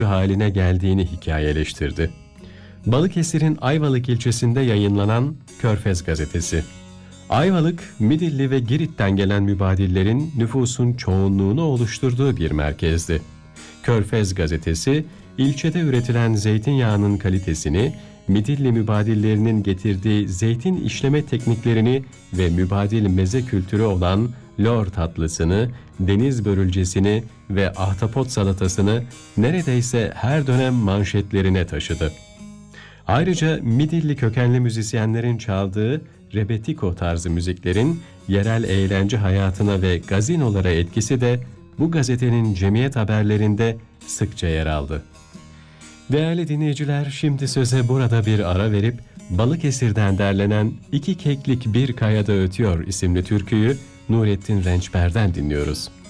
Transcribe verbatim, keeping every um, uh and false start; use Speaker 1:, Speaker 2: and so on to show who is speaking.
Speaker 1: haline geldiğini hikayeleştirdi. Balıkesir'in Ayvalık ilçesinde yayınlanan Körfez Gazetesi. Ayvalık, Midilli ve Girit'ten gelen mübadillerin nüfusun çoğunluğunu oluşturduğu bir merkezdi. Körfez Gazetesi, ilçede üretilen zeytinyağının kalitesini, Midilli mübadillerinin getirdiği zeytin işleme tekniklerini ve mübadil meze kültürü olan lor tatlısını, deniz börülcesini ve ahtapot salatasını neredeyse her dönem manşetlerine taşıdı. Ayrıca Midilli kökenli müzisyenlerin çaldığı rebetiko tarzı müziklerin yerel eğlence hayatına ve gazinolara etkisi de bu gazetenin cemiyet haberlerinde sıkça yer aldı. Değerli dinleyiciler, şimdi söze burada bir ara verip Balıkesir'den derlenen "İki Keklik Bir Kayada Ötüyor" isimli türküyü Nurettin Rençber'den dinliyoruz.